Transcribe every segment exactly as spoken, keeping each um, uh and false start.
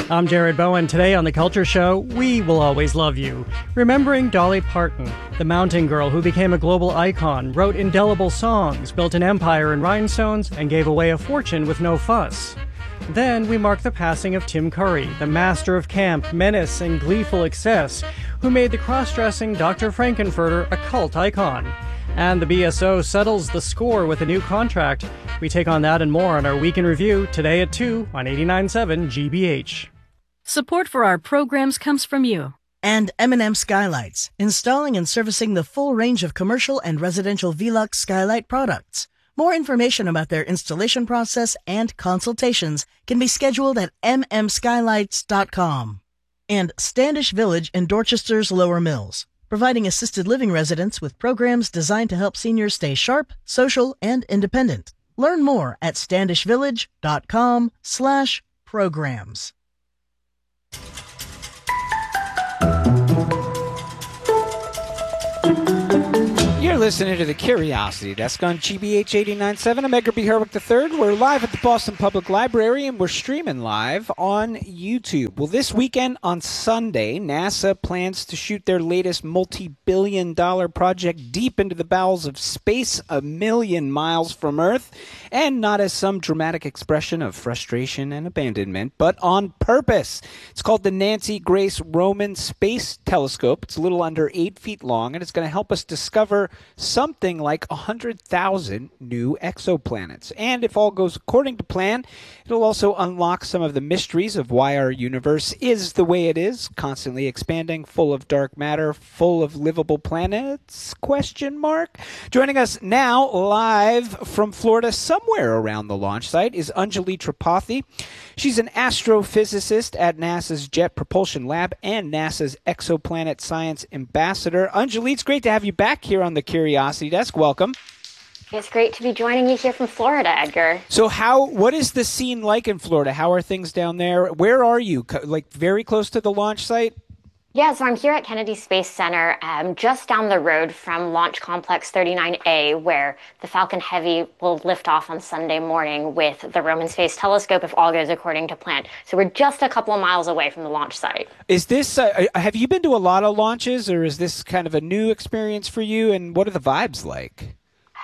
I'm Jared Bowen. Today on The Culture Show, we will always love you. Remembering Dolly Parton, the mountain girl who became a global icon, wrote indelible songs, built an empire in rhinestones, and gave away a fortune with no fuss. Then we mark the passing of Tim Curry, the master of camp, menace, and gleeful excess, who made the cross-dressing Doctor Frankenfurter a cult icon. And the B S O settles the score with a new contract. We take on that and more on our Week in Review today at two on eighty-nine point seven G B H. Support for our programs comes from you. And M and M Skylights, installing and servicing the full range of commercial and residential Velux skylight products. More information about their installation process and consultations can be scheduled at m m skylights dot com. And Standish Village in Dorchester's Lower Mills, providing assisted living residents with programs designed to help seniors stay sharp, social, and independent. Learn more at standish village dot com slash programs. You're listening to The Curiosity Desk on G B H eighty-nine point seven. I'm Edgar B. Herwick the third. We're live at the Boston Public Library, and we're streaming live on YouTube. Well, this weekend on Sunday, NASA plans to shoot their latest multi-billion dollar project deep into the bowels of space, a million miles from Earth, and not as some dramatic expression of frustration and abandonment, but on purpose. It's called the Nancy Grace Roman Space Telescope. It's a little under eight feet long, and it's going to help us discover something like one hundred thousand new exoplanets. And if all goes according to plan, it'll also unlock some of the mysteries of why our universe is the way it is, constantly expanding, full of dark matter, full of livable planets, question mark. Joining us now live from Florida, somewhere around the launch site, is Anjali Tripathi. She's an astrophysicist at NASA's Jet Propulsion Lab and NASA's Exoplanet Science Ambassador. Anjali, it's great to have you back here on the Curiosity Desk. Welcome. It's great to be joining you here from Florida, Edgar. So how, what is the scene like in Florida? How are things down there? Where are you? Like very close to the launch site? Yeah, so I'm here at Kennedy Space Center, um, just down the road from Launch Complex thirty-nine A, where the Falcon Heavy will lift off on Sunday morning with the Roman Space Telescope, if all goes according to plan. So we're just a couple of miles away from the launch site. Is this, uh, have you been to a lot of launches, or is this kind of a new experience for you, and what are the vibes like?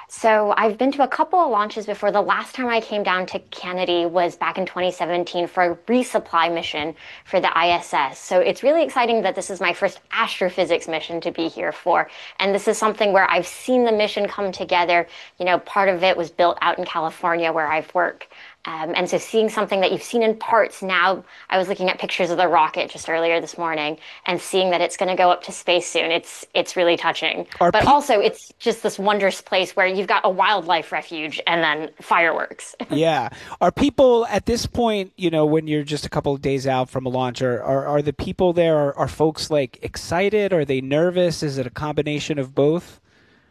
So I've been to a couple of launches before. The last time I came down to Kennedy was back in twenty seventeen for a resupply mission for the I S S. So it's really exciting that this is my first astrophysics mission to be here for. And this is something where I've seen the mission come together. You know, part of it was built out in California where I've worked. Um, and so seeing something that you've seen in parts now, I was looking at pictures of the rocket just earlier this morning and seeing that it's going to go up to space soon. It's it's really touching. Are but pe- also, it's just this wondrous place where you've got a wildlife refuge and then fireworks. Yeah. Are people at this point, you know, when you're just a couple of days out from a launch, are, are, are the people there, are, are folks like excited? Are they nervous? Is it a combination of both?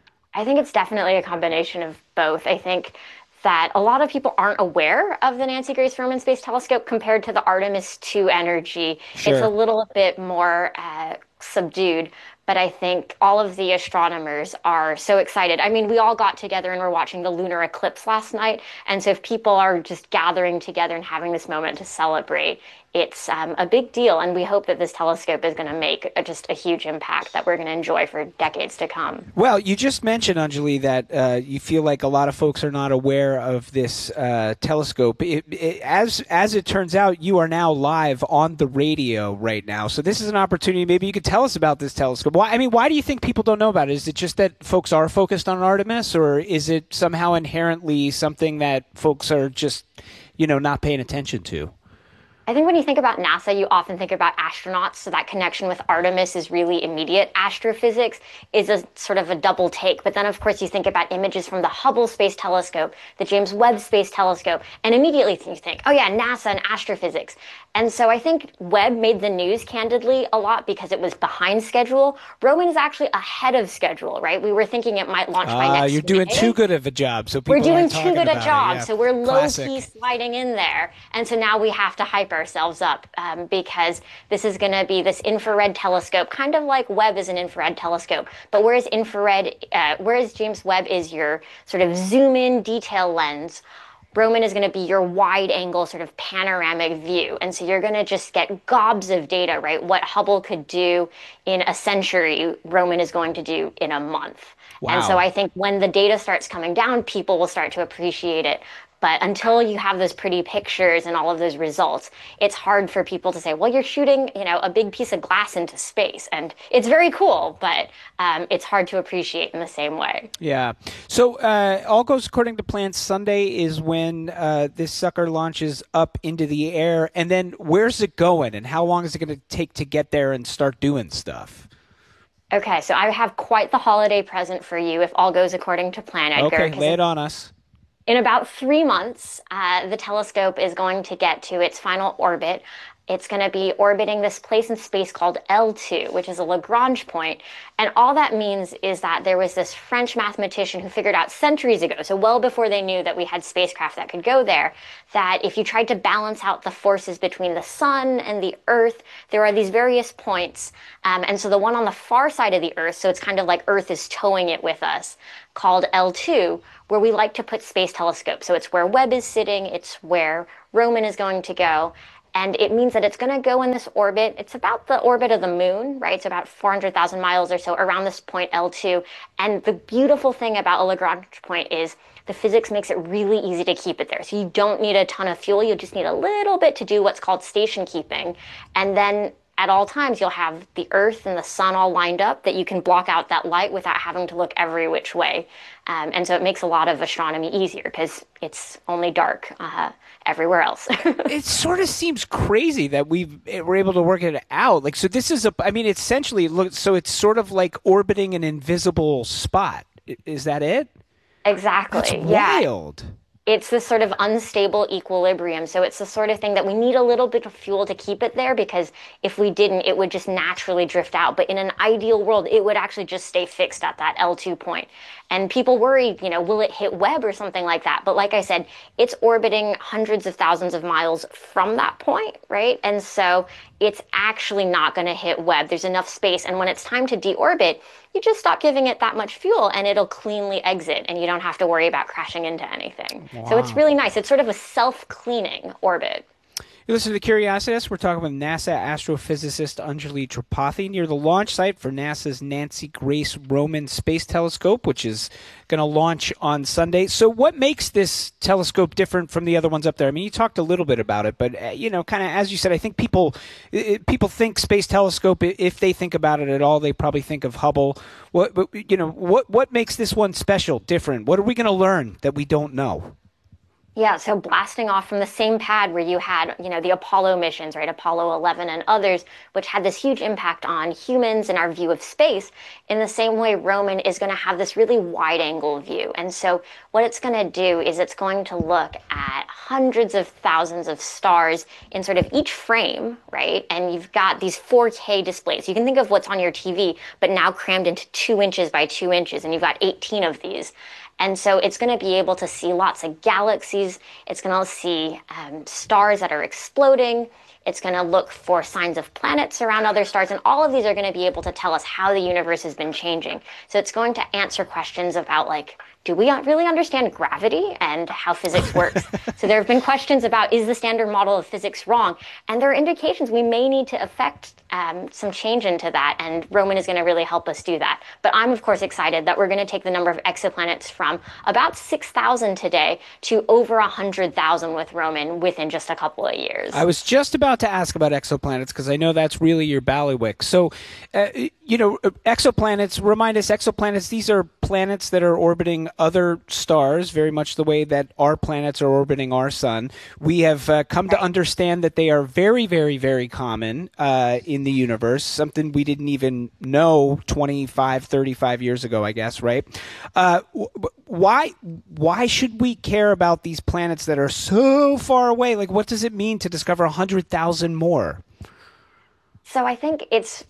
I think it's definitely a combination of both. I think that a lot of people aren't aware of the Nancy Grace Roman Space Telescope compared to the Artemis two energy. Sure. It's a little bit more uh, subdued, but I think all of the astronomers are so excited. I mean, we all got together and were watching the lunar eclipse last night, and so if people are just gathering together and having this moment to celebrate, it's um, a big deal, and we hope that this telescope is going to make a, just a huge impact that we're going to enjoy for decades to come. Well, you just mentioned, Anjali, that uh, you feel like a lot of folks are not aware of this uh, telescope. It, it, as as it turns out, you are now live on the radio right now, so this is an opportunity. Maybe you could tell us about this telescope. Why, I mean, why do you think people don't know about it? Is it just that folks are focused on Artemis, or is it somehow inherently something that folks are just, you know, not paying attention to? I think when you think about NASA, you often think about astronauts, so that connection with Artemis is really immediate. Astrophysics is a sort of a double take, but then of course you think about images from the Hubble Space Telescope, the James Webb Space Telescope, and immediately you think, oh yeah, NASA and astrophysics. And so I think Webb made the news, candidly, a lot because it was behind schedule. Roman is actually ahead of schedule, right? We were thinking it might launch uh, by next You're doing May. too good of a job, so people We're doing aren't too good a job, yeah. so we're Classic. low-key sliding in there. And so now we have to hype ourselves up um, because this is going to be this infrared telescope, kind of like Webb is an infrared telescope. But whereas infrared, uh, whereas James Webb is your sort of zoom-in detail lens, Roman is going to be your wide angle sort of panoramic view. And so you're going to just get gobs of data, right? What Hubble could do in a century, Roman is going to do in a month. Wow. And so I think when the data starts coming down, people will start to appreciate it. But until you have those pretty pictures and all of those results, it's hard for people to say, well, you're shooting, you know, a big piece of glass into space. And it's very cool, but um, it's hard to appreciate in the same way. Yeah. So uh, all goes according to plan. Sunday is when uh, this sucker launches up into the air. And then where's it going? And how long is it going to take to get there and start doing stuff? Okay, so I have quite the holiday present for you if all goes according to plan, Edgar. Okay, lay it on us. In about three months, uh, the telescope is going to get to its final orbit. It's going to be orbiting this place in space called L two, which is a Lagrange point. And all that means is that there was this French mathematician who figured out centuries ago, so well before they knew that we had spacecraft that could go there, that if you tried to balance out the forces between the sun and the Earth, there are these various points. Um, and so the one on the far side of the Earth, so it's kind of like Earth is towing it with us, called L two, where we like to put space telescopes. So it's where Webb is sitting, it's where Roman is going to go. And it means that it's going to go in this orbit. It's about the orbit of the moon, right? It's about four hundred thousand miles or so around this point L two. And the beautiful thing about a Lagrange point is the physics makes it really easy to keep it there. So you don't need a ton of fuel. You just need a little bit to do what's called station keeping. And then at all times, you'll have the Earth and the sun all lined up that you can block out that light without having to look every which way. Um, and so it makes a lot of astronomy easier because it's only dark uh, everywhere else. It sort of seems crazy that we've, we're able to work it out. Like, so this is a, I mean, essentially, look, so it's sort of like orbiting an invisible spot. Is that it? Exactly. That's yeah. wild. It's this sort of unstable equilibrium. So it's the sort of thing that we need a little bit of fuel to keep it there, because if we didn't, it would just naturally drift out. But in an ideal world, it would actually just stay fixed at that L two point. And people worry, you know, will it hit Webb or something like that? But like I said, it's orbiting hundreds of thousands of miles from that point, right? And so it's actually not going to hit Webb. There's enough space. And when it's time to deorbit, you just stop giving it that much fuel and it'll cleanly exit and you don't have to worry about crashing into anything. Wow. So it's really nice. It's sort of a self-cleaning orbit. You listen to Curiositas. We're talking with NASA astrophysicist Anjali Tripathi near the launch site for NASA's Nancy Grace Roman Space Telescope, which is going to launch on Sunday. So what makes this telescope different from the other ones up there? I mean, you talked a little bit about it, but, uh, you know, kind of as you said, I think people it, people think Space Telescope, if they think about it at all, they probably think of Hubble. What, but, you know, what, what makes this one special, different? What are we going to learn that we don't know? Yeah, so blasting off from the same pad where you had, you know, the Apollo missions, right, Apollo eleven and others, which had this huge impact on humans and our view of space. In the same way, Roman is going to have this really wide-angle view. And so what it's going to do is it's going to look at hundreds of thousands of stars in sort of each frame, right? And you've got these four K displays. You can think of what's on your T V, but now crammed into two inches by two inches, and you've got eighteen of these. And so it's going to be able to see lots of galaxies. It's going to see um, stars that are exploding. It's going to look for signs of planets around other stars. And all of these are going to be able to tell us how the universe has been changing. So it's going to answer questions about, like, do we really understand gravity and how physics works? So there have been questions about, is the standard model of physics wrong? And there are indications we may need to affect um, some change into that, and Roman is going to really help us do that. But I'm, of course, excited that we're going to take the number of exoplanets from about six thousand today to over one hundred thousand with Roman within just a couple of years. I was just about to ask about exoplanets because I know that's really your bailiwick. So, uh, you know, exoplanets, remind us, exoplanets, these are planets that are orbiting other stars, very much the way that our planets are orbiting our sun. We have uh, come to understand that they are very, very, very common uh, in the universe, something we didn't even know twenty-five, thirty-five years ago, I guess, right? Uh, why, why should we care about these planets that are so far away? Like, what does it mean to discover one hundred thousand more? So I think it's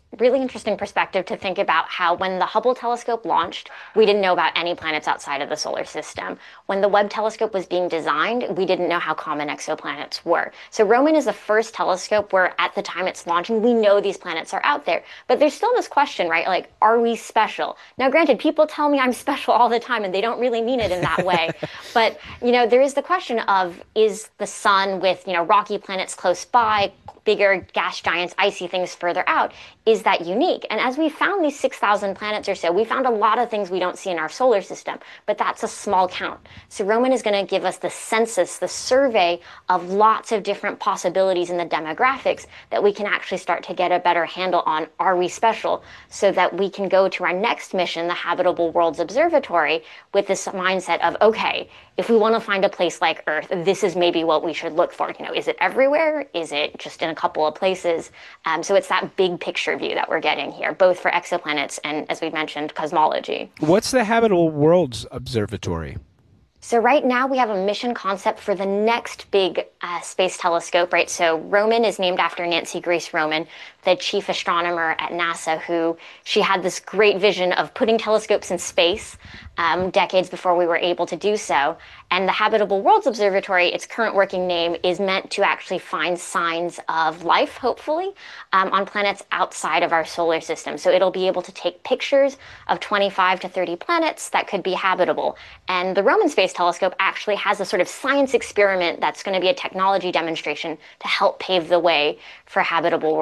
really interesting perspective to think about how when the Hubble telescope launched, we didn't know about any planets outside of the solar system. When the Webb telescope was being designed, we didn't know how common exoplanets were. So Roman is the first telescope where at the time it's launching, we know these planets are out there. But there's still this question, right? Like, are we special? Now, granted, people tell me I'm special all the time and they don't really mean it in that way. But, you know, there is the question of, is the sun with, you know, rocky planets close by, bigger gas giants, icy things further out, is that unique? And as we found these six thousand planets or so, we found a lot of things we don't see in our solar system, but that's a small count. So Roman is going to give us the census, the survey of lots of different possibilities in the demographics that we can actually start to get a better handle on, are we special, so that we can go to our next mission, the Habitable Worlds Observatory, with this mindset of, okay, if we want to find a place like Earth, this is maybe what we should look for. You know, is it everywhere? Is it just in a couple of places? Um, so it's that big picture view that we're getting here, both for exoplanets and, as we mentioned, cosmology. What's the Habitable Worlds Observatory? So right now we have a mission concept for the next big uh, space telescope, right? So Roman is named after Nancy Grace Roman, the chief astronomer at NASA, who she had this great vision of putting telescopes in space um, decades before we were able to do so. And the Habitable Worlds Observatory, its current working name, is meant to actually find signs of life, hopefully, um, on planets outside of our solar system. So it'll be able to take pictures of twenty-five to thirty planets that could be habitable. And the Roman Space Telescope actually has a sort of science experiment that's going to be a technology demonstration to help pave the way for habitable worlds.